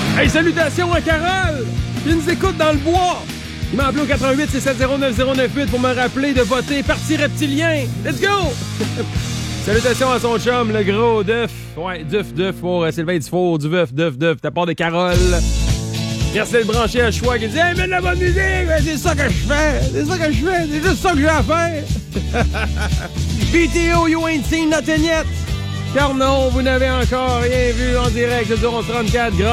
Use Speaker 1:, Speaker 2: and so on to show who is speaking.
Speaker 1: Hey, salutations à Carole, qui nous écoute dans le bois. Il m'a appelé au 88 670 9098 pour me rappeler de voter Parti reptilien. Let's go! Salutations à son chum, le gros Duff. Ouais, Duff pour Sylvain Dufour, du Duff, de la part de Carole. Merci d'être branché à choix qui dit « Hey, mets de la bonne musique! C'est ça que je fais! C'est juste ça que j'ai à faire! » PTO, you ain't seen nothing yet! Car non, vous n'avez encore rien vu en direct de 1134.